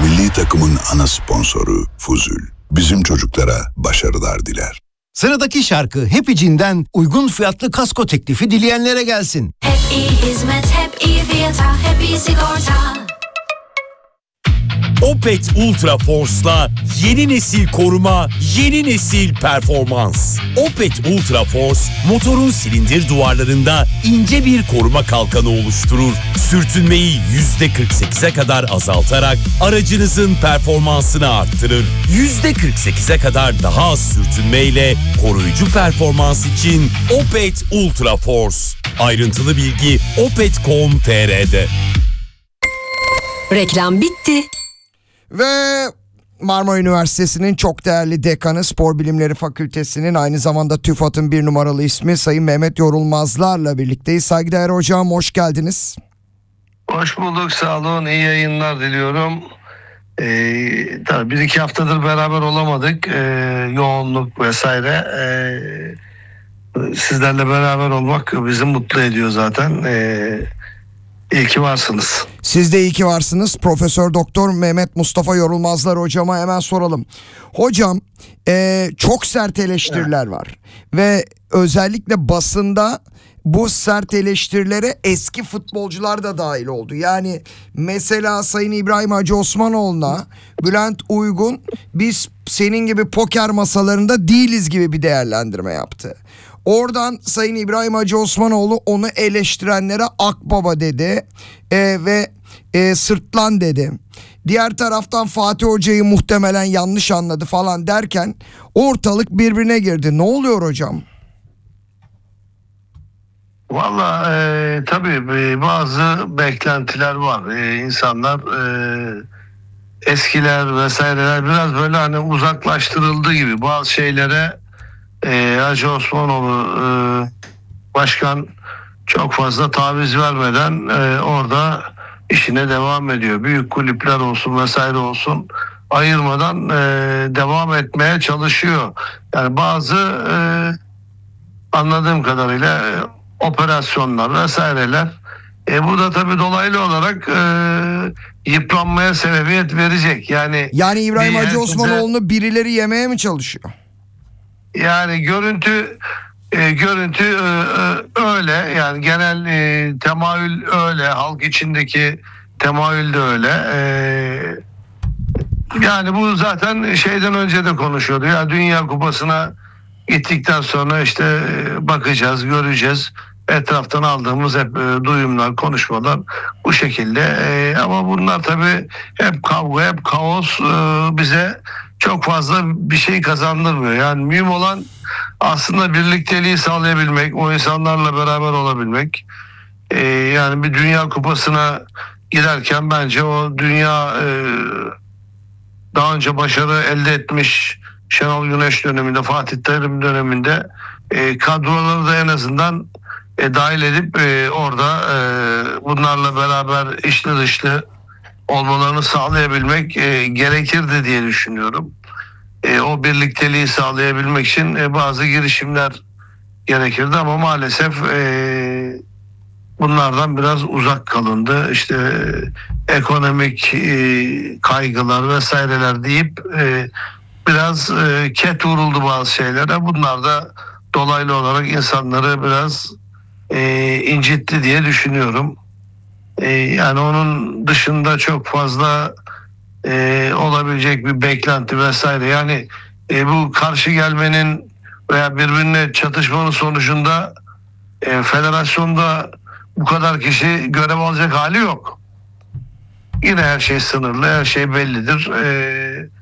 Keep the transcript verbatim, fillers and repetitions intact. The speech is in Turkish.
Milli takımın ana sponsoru Fuzul. Bizim çocuklara başarılar diler. Sıradaki şarkı Happy Jean'den uygun fiyatlı kasko teklifi dileyenlere gelsin. Hep iyi hizmet, hep iyi fiyata, hep iyi sigorta. Opet Ultra Force'la yeni nesil koruma, yeni nesil performans. Opet Ultra Force, motorun silindir duvarlarında ince bir koruma kalkanı oluşturur. Sürtünmeyi yüzde kırk sekize kadar azaltarak aracınızın performansını arttırır. yüzde kırk sekize kadar daha az sürtünmeyle koruyucu performans için Opet Ultra Force. Ayrıntılı bilgi opet nokta com nokta tr'de. Reklam bitti. Ve Marmara Üniversitesi'nin çok değerli dekanı, Spor Bilimleri Fakültesi'nin aynı zamanda TÜFAD'ın bir numaralı ismi Sayın Mehmet Yorulmazlar'la birlikteyiz. Saygıdeğer hocam, hoş geldiniz. Hoş bulduk, sağ olun, iyi yayınlar diliyorum. Ee, tabii bir iki haftadır beraber olamadık, ee, yoğunluk vesaire. Ee, sizlerle beraber olmak bizi mutlu ediyor zaten. Ee, İyi ki varsınız. Siz de iyi ki varsınız. Profesör Doktor Mehmet Mustafa Yorulmazlar hocama hemen soralım. Hocam e, çok sert eleştiriler evet. var ve özellikle basında bu sert eleştirilere eski futbolcular da dahil oldu. Yani mesela Sayın İbrahim Hacı Osmanoğlu'na Bülent Uygun biz senin gibi poker masalarında değiliz gibi bir değerlendirme yaptı. Oradan Sayın İbrahim Hacı Osmanoğlu onu eleştirenlere akbaba dedi e, ve e, sırtlan dedi. Diğer taraftan Fatih Hoca'yı muhtemelen yanlış anladı falan derken ortalık birbirine girdi. Ne oluyor hocam? Valla e, tabii bazı beklentiler var. E, insanlar e, eskiler vesaireler biraz böyle hani uzaklaştırıldığı gibi bazı şeylere e, Hacı Osmanoğlu e, başkan çok fazla taviz vermeden e, orada işine devam ediyor. Büyük kulüpler olsun vesaire olsun ayırmadan e, devam etmeye çalışıyor. Yani bazı e, anladığım kadarıyla e, operasyonlar vesaireler e, bu da tabii dolaylı olarak e, yıpranmaya sebebiyet verecek. Yani yani İbrahim Hacı herkese, Osmanoğlu'nu birileri yemeye mi çalışıyor? Yani görüntü e, görüntü e, e, öyle yani genel e, temayül öyle, halk içindeki temayül de öyle. E, yani bu zaten şeyden önce de konuşuyordu ya, Dünya Kupası'na gittikten sonra işte e, bakacağız, göreceğiz. Etraftan aldığımız hep e, duyumlar, konuşmalar bu şekilde. E, ama bunlar tabii hep kavga, hep kaos, e, bize çok fazla bir şey kazandırmıyor. Yani mühim olan aslında birlikteliği sağlayabilmek, o insanlarla beraber olabilmek. E, yani bir Dünya Kupası'na giderken bence o dünya e, daha önce başarı elde etmiş Şenol Güneş döneminde, Fatih Terim döneminde e, kadroları da en azından e, dahil edip e, orada e, bunlarla beraber içli dışlı olmalarını sağlayabilmek e, gerekirdi diye düşünüyorum. E, o birlikteliği sağlayabilmek için e, bazı girişimler gerekirdi ama maalesef e, bunlardan biraz uzak kalındı. İşte e, ekonomik e, kaygılar vesaireler deyip e, biraz e, ket vuruldu bazı şeylere. Bunlar da dolaylı olarak insanları biraz e, incitti diye düşünüyorum. E, yani onun dışında çok fazla e, olabilecek bir beklenti vesaire. Yani e, bu karşı gelmenin veya birbirine çatışmanın sonucunda e, federasyonda bu kadar kişi görev alacak hali yok. Yine her şey sınırlı, her şey bellidir. E,